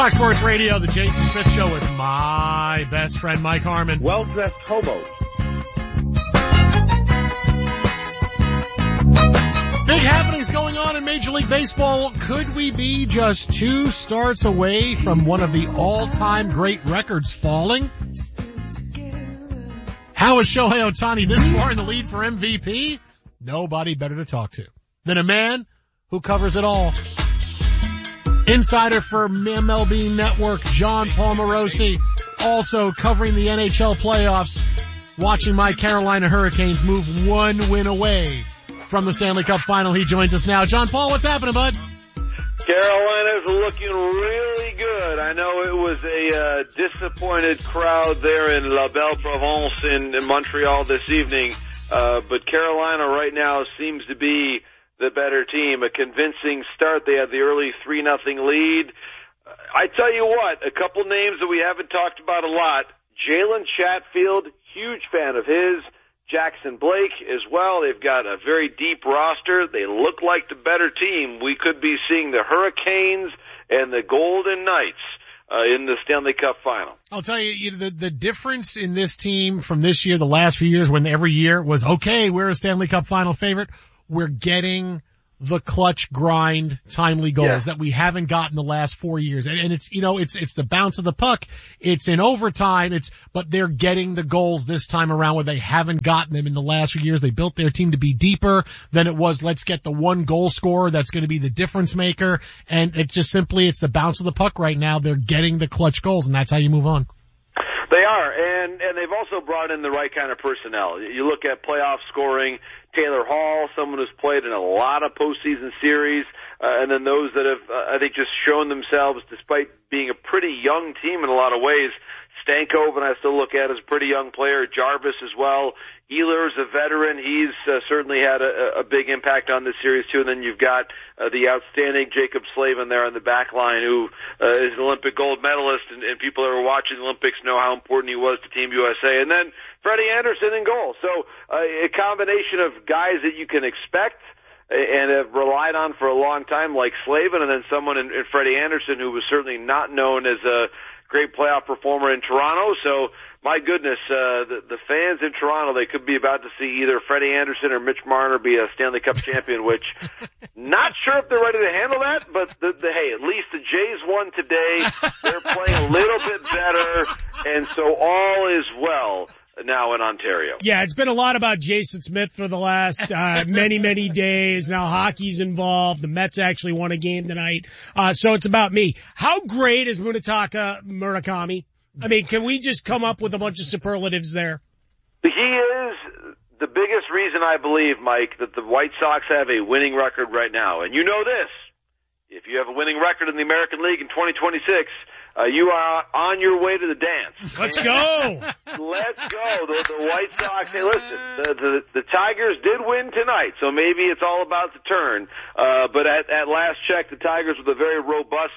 Fox Sports Radio, the Jason Smith Show with my best friend Mike Harmon. Well-dressed hobos. Big happenings going on in Major League Baseball. Could we be just 2 starts away from one of the all-time great records falling? How is Shohei Ohtani this far in the lead for MVP? Nobody better to talk to than a man who covers it all. Insider for MLB Network, John Paul Morosi, also covering the NHL playoffs, watching my Carolina Hurricanes move 1 win away from the Stanley Cup final. He joins us now. John Paul, what's happening, bud? Carolina's looking really good. I know it was a disappointed crowd there in La Belle Provence in Montreal this evening, but Carolina right now seems to be the better team. A convincing start. They had the early 3-0 lead. I tell you what, a couple names that we haven't talked about a lot. Jalen Chatfield, huge fan of his. Jackson Blake as well. They've got a very deep roster. They look like the better team. We could be seeing the Hurricanes and the Golden Knights in the Stanley Cup final. I'll tell you, the difference in this team from this year, the last few years, when every year was, okay, we're a Stanley Cup final favorite, we're getting the clutch grind, timely goals that we haven't gotten the last 4 years. And it's, it's the bounce of the puck. It's in overtime. But they're getting the goals this time around where they haven't gotten them in the last few years. They built their team to be deeper than it was. Let's get the one goal scorer that's going to be the difference maker. And it's the bounce of the puck right now. They're getting the clutch goals, and that's how you move on. They are, and they've also brought in the right kind of personnel. You look at playoff scoring, Taylor Hall, someone who's played in a lot of postseason series, and then those that have, I think, just shown themselves despite being a pretty young team in a lot of ways. Stankoven I still look at as a pretty young player, Jarvis as well. Ehlers, a veteran, he's certainly had a big impact on this series too. And then you've got the outstanding Jacob Slavin there on the back line, who is an Olympic gold medalist, and people that are watching the Olympics know how important he was to Team USA. And then Freddie Anderson in goal. So a combination of guys that you can expect and have relied on for a long time, like Slavin, and then someone in Freddie Anderson who was certainly not known as a great playoff performer in Toronto. So, my goodness, the fans in Toronto, they could be about to see either Freddie Anderson or Mitch Marner be a Stanley Cup champion, which not sure if they're ready to handle that, but hey, at least the Jays won today. They're playing a little bit better, and so all is well now in Ontario. Yeah, it's been a lot about Jason Smith for the last many days. Now hockey's involved. The Mets actually won a game tonight. So it's about me. How great is Munetaka Murakami? I mean, can we just come up with a bunch of superlatives there? He is the biggest reason, I believe, Mike, that the White Sox have a winning record right now. And you know this. If you have a winning record in the American League in 2026, you are on your way to the dance. Let's go. Let's go. The White Sox, hey, listen, the Tigers did win tonight, so maybe it's all about the turn. But at last check, the Tigers with a very robust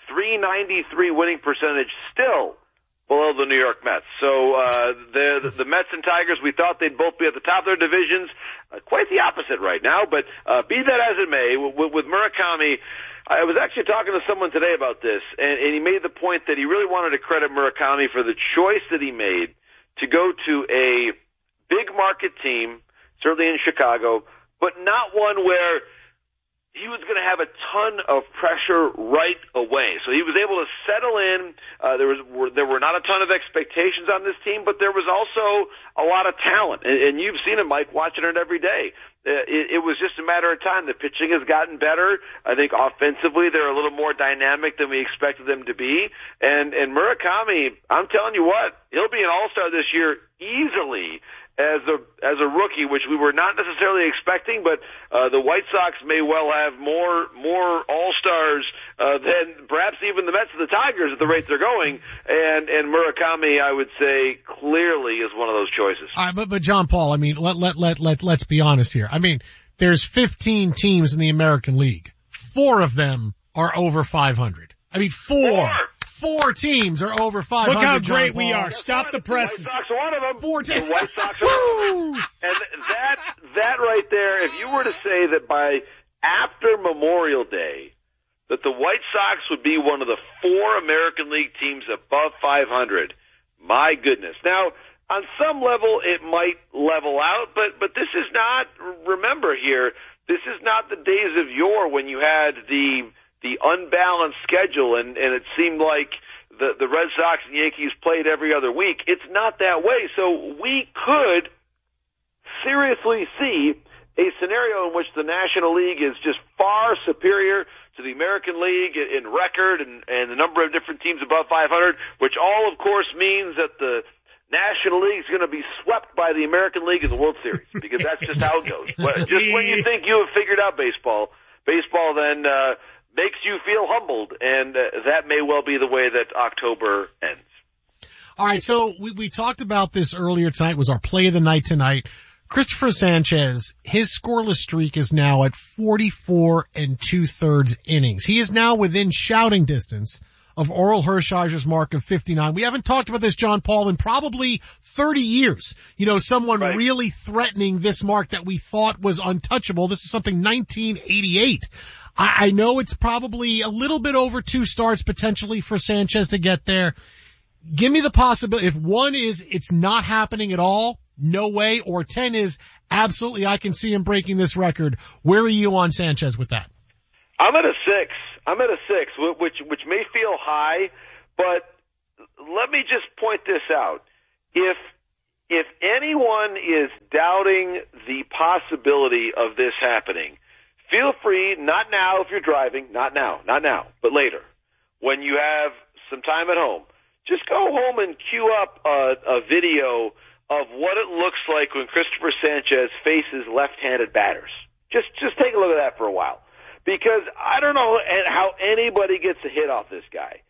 .393 winning percentage, still below the New York Mets. So the Mets and Tigers, we thought they'd both be at the top of their divisions. Quite the opposite right now, but be that as it may, with Murakami, I was actually talking to someone today about this, and he made the point that he really wanted to credit Murakami for the choice that he made to go to a big market team, certainly in Chicago, but not one where he was going to have a ton of pressure right away. So he was able to settle in. There were not a ton of expectations on this team, but there was also a lot of talent. And you've seen it, Mike, watching it every day. It was just a matter of time. The pitching has gotten better. I think offensively they're a little more dynamic than we expected them to be. And Murakami, I'm telling you what, he'll be an all-star this year easily as a rookie, which we were not necessarily expecting, but the White Sox may well have more all-stars than perhaps even the Mets and the Tigers at the rate they're going. And Murakami, I would say, clearly is one of those choices. All right, but John Paul, I mean, let's be honest here. I mean, there's 15 teams in the American League. 4 of them are over 500. I mean, four teams are over 500. Look how great we are. Stop the presses. The White Sox are one of them. 4 teams. The White Sox are one of them. And that right there, if you were to say that by after Memorial Day, that the White Sox would be one of the 4 American League teams above 500. My goodness. Now, on some level, it might level out, but this is not, remember here, this is not the days of yore when you had the unbalanced schedule and it seemed like the Red Sox and Yankees played every other week. It's not that way. So we could seriously see a scenario in which the National League is just far superior to the American League in record and the number of different teams above 500, which all, of course, means that the National League is going to be swept by the American League in the World Series, because that's just how it goes. Just when you think you have figured out baseball then makes you feel humbled, and that may well be the way that October ends. All right, so we talked about this earlier tonight, was our play of the night tonight. Christopher Sanchez, his scoreless streak is now at 44 2/3 innings. He is now within shouting distance of Orel Hershiser's mark of 59. We haven't talked about this, John Paul, in probably 30 years. You know, someone right. really threatening this mark that we thought was untouchable. This is something 1988. I know it's probably a little bit over 2 starts potentially for Sanchez to get there. Give me the possibility. If 1 is it's not happening at all, no way, or 10 is absolutely I can see him breaking this record. Where are you on Sanchez with that? I'm at a 6. Which may feel high, but let me just point this out. If anyone is doubting the possibility of this happening, feel free, not now if you're driving, not now, but later, when you have some time at home, just go home and queue up a video of what it looks like when Christopher Sanchez faces left-handed batters. Just take a look at that for a while. Because I don't know how anybody gets a hit off this guy.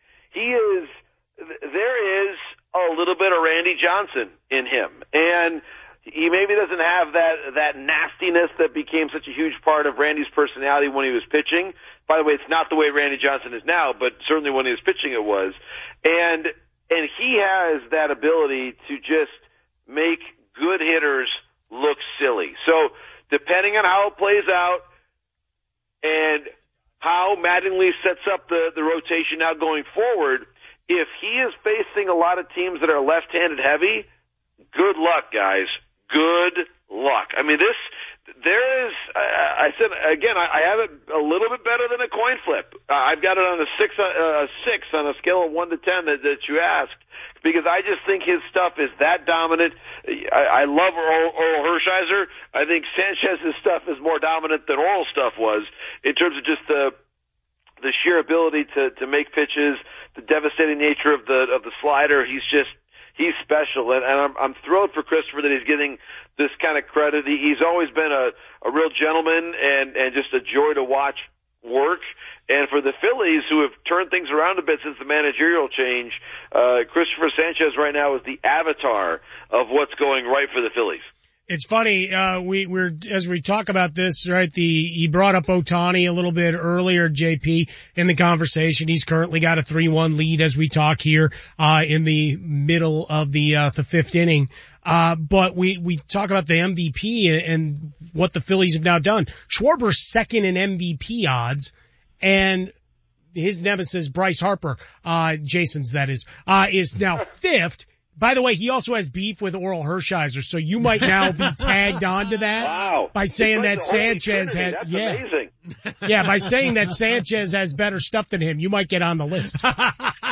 There is a little bit of Randy Johnson in him. And he maybe doesn't have that nastiness that became such a huge part of Randy's personality when he was pitching. By the way, it's not the way Randy Johnson is now, but certainly when he was pitching it was. And he has that ability to just make good hitters look silly. So depending on how it plays out and how Mattingly sets up the rotation now going forward, if he is facing a lot of teams that are left-handed heavy, good luck, guys. Good luck. I mean, I said, again, I have it a little bit better than a coin flip. I've got it on a 6 on a scale of 1 to 10 that you asked, because I just think his stuff is that dominant. I love Orel Hershiser. I think Sanchez's stuff is more dominant than Orel's stuff was in terms of just the sheer ability to make pitches, the devastating nature of the slider. He's special, and I'm thrilled for Christopher that he's getting this kind of credit. He's always been a real gentleman and just a joy to watch work. And for the Phillies, who have turned things around a bit since the managerial change, Christopher Sanchez right now is the avatar of what's going right for the Phillies. It's funny, we're as we talk about this, right, he brought up Ohtani a little bit earlier, JP, in the conversation. He's currently got a 3-1 lead as we talk here, in the middle of the 5th inning. But we talk about the MVP and what the Phillies have now done. Schwarber's second in MVP odds, and his nemesis, Bryce Harper, Jason's that is now 5th. By the way, he also has beef with Orel Hershiser, so you might now be tagged onto that. Wow. By saying that Sanchez has, That's amazing. Yeah, by saying that Sanchez has better stuff than him, you might get on the list. My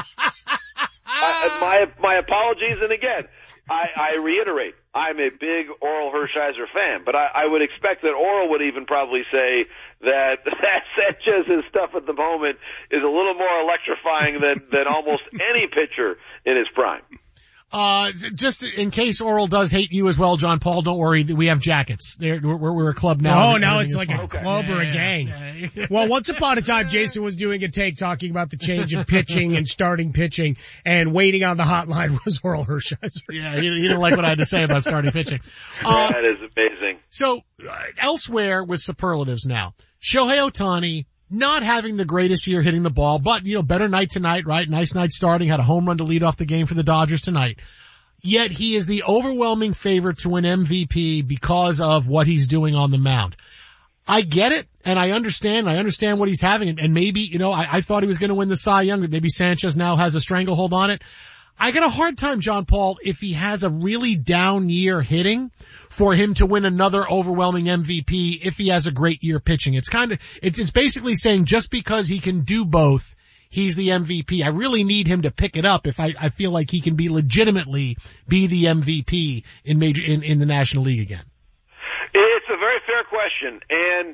apologies, and again, I reiterate, I'm a big Orel Hershiser fan, but I would expect that Orel would even probably say that Sanchez's stuff at the moment is a little more electrifying than almost any pitcher in his prime. Just in case Orel does hate you as well, John Paul, don't worry. We have jackets. We're a club now. Oh, now it's like a club or a gang. Yeah. Well, once upon a time, Jason was doing a take talking about the change of pitching and starting pitching, and waiting on the hotline was Orel Hershiser. Yeah, he didn't like what I had to say about starting pitching. That is amazing. So, elsewhere with superlatives now. Shohei Ohtani, not having the greatest year hitting the ball, but, better night tonight, right? Nice night starting, had a home run to lead off the game for the Dodgers tonight. Yet he is the overwhelming favorite to win MVP because of what he's doing on the mound. I get it, and I understand what he's having, and maybe, I thought he was going to win the Cy Young, but maybe Sanchez now has a stranglehold on it. I got a hard time, John Paul, if he has a really down year hitting, for him to win another overwhelming MVP if he has a great year pitching. It's basically saying just because he can do both, he's the MVP. I really need him to pick it up if I feel like he can legitimately be the MVP in the National League again. It's a very fair question, and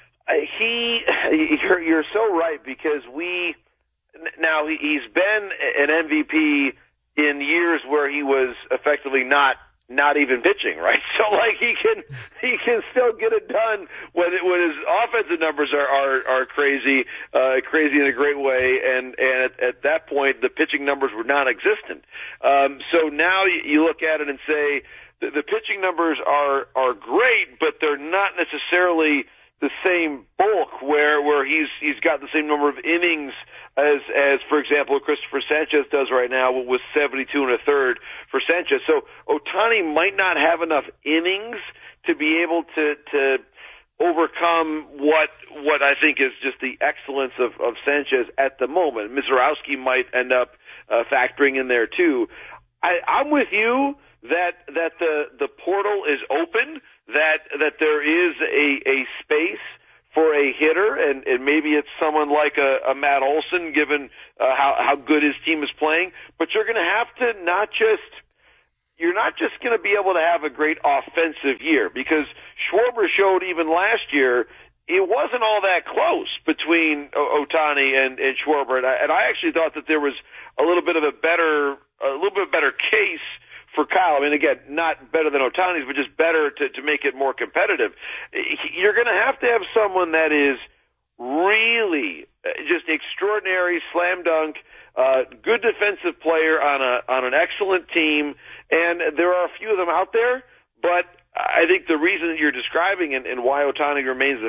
you're so right, because he's been an MVP in years where he was effectively not even pitching, right? So he can still get it done when his offensive numbers are crazy in a great way, and at that point the pitching numbers were non-existent. So now you look at it and say the pitching numbers are great, but they're not necessarily the same bulk where he's got the same number of innings as for example Christopher Sanchez does right now with 72 1/3 for Sanchez. So Ohtani might not have enough innings to be able to overcome what I think is just the excellence of Sanchez at the moment. Mizorowski might end up factoring in there too. I'm with you that the portal is open, that there is a space for a hitter, and maybe it's someone like a Matt Olson, given how good his team is playing. But you're going to have to you're not just going to be able to have a great offensive year, because Schwarber showed even last year it wasn't all that close between Ohtani and Schwarber, and I actually thought that there was a little bit better case for Kyle. I mean, again, not better than Ohtani's, but just better to make it more competitive. You're going to have someone that is really just extraordinary, slam dunk, good defensive player on an excellent team, and there are a few of them out there, but I think the reason that you're describing and why Ohtani remains the